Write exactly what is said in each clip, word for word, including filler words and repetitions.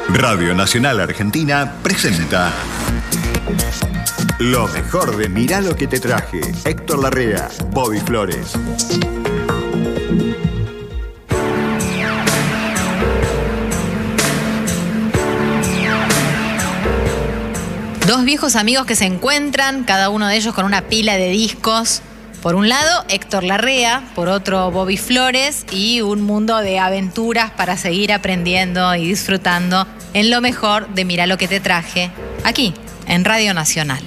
Radio Nacional Argentina presenta lo mejor de Mirá lo que te traje. Héctor Larrea, Bobby Flores. Dos viejos amigos que se encuentran, cada uno de ellos con una pila de discos. Por un lado, Héctor Larrea, por otro, Bobby Flores, y un mundo de aventuras para seguir aprendiendo y disfrutando en lo mejor de Mirá lo que te traje, aquí, en Radio Nacional.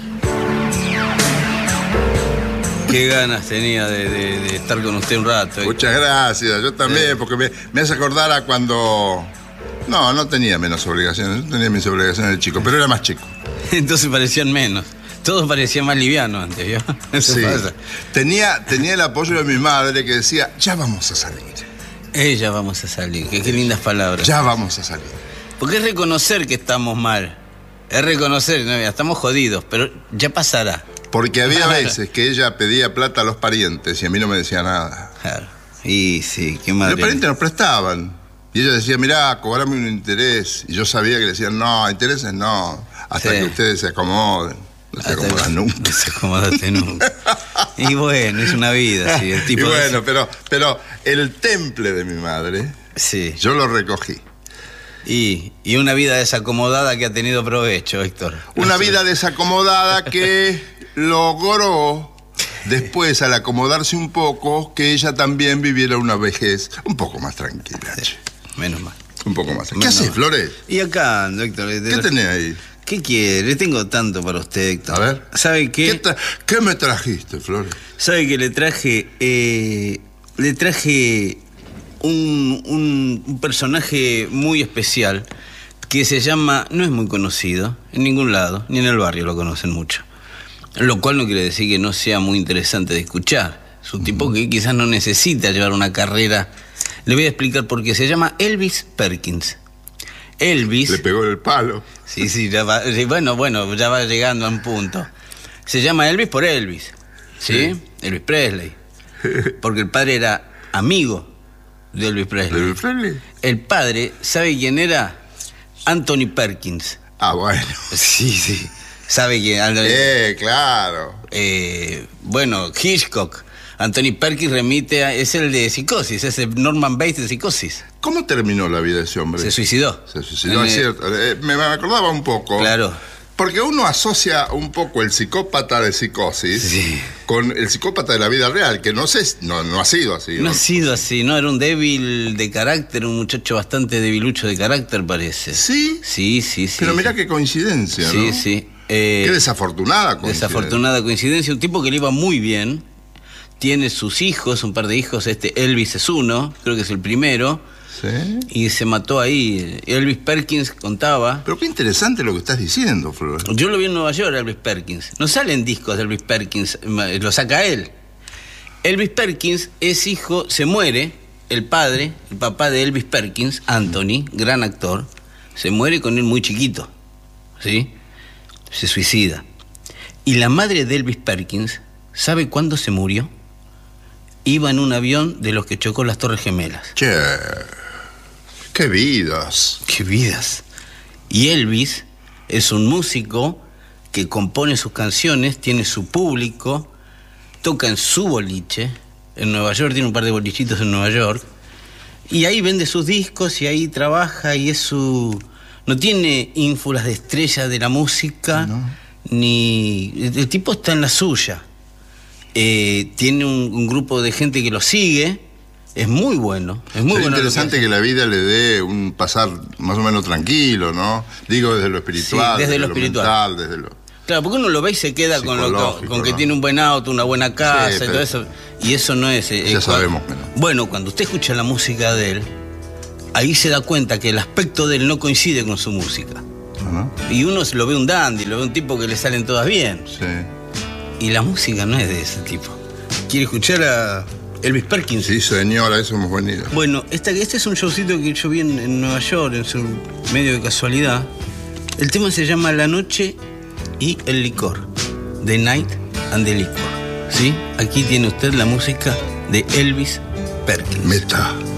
Qué ganas tenía de, de, de estar con usted un rato. ¿eh? Muchas gracias, yo también, porque me, me hace acordar a cuando... No, no tenía menos obligaciones, no tenía mis obligaciones de chico, pero era más chico. Entonces parecían menos. Todo parecía más liviano antes, ¿vio? Eso sí. pasa. Tenía, tenía el apoyo de mi madre que decía, ya vamos a salir. Ella vamos a salir, qué, qué lindas palabras. Ya vamos a salir. Porque es reconocer que estamos mal. Es reconocer, no, estamos jodidos, pero ya pasará. Porque había veces que ella pedía plata a los parientes y a mí no me decía nada. Claro. Y sí, qué madre. Los parientes nos prestaban. Y ella decía, mirá, cobrame un interés. Y yo sabía que le decían, no, intereses no. Hasta sí. que ustedes se acomoden. No se acomodan nunca. No se acomodaste nunca. Y bueno, es una vida, sí. El tipo y bueno, de... pero, pero el temple de mi madre, sí. yo lo recogí. Y, y una vida desacomodada que ha tenido provecho, Héctor. Una vida desacomodada que logró, después, al acomodarse un poco, que ella también viviera una vejez un poco más tranquila. Sí. Menos mal. Un poco más tranquila. ¿Qué haces, Flores? Y acá, Héctor. ¿Qué tenés ahí? ¿Qué quiere? Tengo tanto para usted, Héctor. A ver. ¿Sabe qué? ¿Qué, tra- ¿Qué me trajiste, Flores? ¿Sabe que le traje... Eh, le traje un, un, un personaje muy especial que se llama... No es muy conocido en ningún lado, ni en el barrio lo conocen mucho. Lo cual no quiere decir que no sea muy interesante de escuchar. Es un tipo que quizás no necesita llevar una carrera. Le voy a explicar por qué. Se llama Elvis Perkins. Elvis... Le pegó el palo. Sí, sí, ya va, bueno, bueno, ya va llegando a un punto. Se llama Elvis por Elvis, ¿sí? sí. Elvis Presley. Porque el padre era amigo de Elvis Presley. ¿De Elvis Presley? El padre, ¿sabe quién era? Anthony Perkins. Ah, bueno. Sí, sí. ¿Sabe quién? Anthony... Eh, claro. Eh, bueno, Hitchcock. Anthony Perkins remite a... Es el de Psicosis, es el Norman Bates de Psicosis. ¿Cómo terminó la vida de ese hombre? Se suicidó. Se suicidó, es cierto. Eh, me, me acordaba un poco. Claro. Porque uno asocia un poco el psicópata de Psicosis sí. con el psicópata de la vida real, que no sé, no, no ha sido así. No, no ha sido así, no, era un débil de carácter, un muchacho bastante debilucho de carácter, parece. ¿Sí? Sí, sí, sí. Pero mirá sí. qué coincidencia, sí, ¿no? Sí, sí. Eh, qué desafortunada coincidencia. Desafortunada coincidencia, un tipo que le iba muy bien, tiene sus hijos, un par de hijos, este Elvis es uno, creo que es el primero. ¿Sí? Y se mató ahí. Elvis Perkins contaba... Pero qué interesante lo que estás diciendo, Flor. Yo lo vi en Nueva York, Elvis Perkins. No salen discos de Elvis Perkins, lo saca él. Elvis Perkins es hijo, se muere, el padre, el papá de Elvis Perkins, Anthony, gran actor, se muere con él muy chiquito, ¿sí? Se suicida. Y la madre de Elvis Perkins, ¿sabe cuándo se murió? Iba en un avión de los que chocó las Torres Gemelas. Che... ¡Qué vidas! ¡Qué vidas! Y Elvis es un músico que compone sus canciones, tiene su público, toca en su boliche, en Nueva York, tiene un par de bolichitos en Nueva York, y ahí vende sus discos y ahí trabaja y es su... No tiene ínfulas de estrella de la música, no. ni... El tipo está en la suya. Eh, tiene un, un grupo de gente que lo sigue... Es muy bueno, es muy es bueno. interesante que, que la vida le dé un pasar más o menos tranquilo, ¿no? Digo, desde lo espiritual, sí, desde, desde lo, lo espiritual. mental, desde lo... Claro, porque uno lo ve y se queda con, lo, con que ¿no? tiene un buen auto, una buena casa, sí, y todo eso. Y eso no es... Ya eh, sabemos que no. Bueno, cuando usted escucha la música de él, ahí se da cuenta que el aspecto de él no coincide con su música. ¿No? Y uno lo ve un dandy, lo ve un tipo que le salen todas bien. Sí. Y la música no es de ese tipo. ¿Quiere escuchar a Elvis Perkins? Sí, señora, eso hemos venido. Bueno, esta, este es un showcito que yo vi en, en Nueva York, en su medio de casualidad. El tema se llama La Noche y el Licor. The Night and the Liquor. ¿Sí? Aquí tiene usted la música de Elvis Perkins. Meta.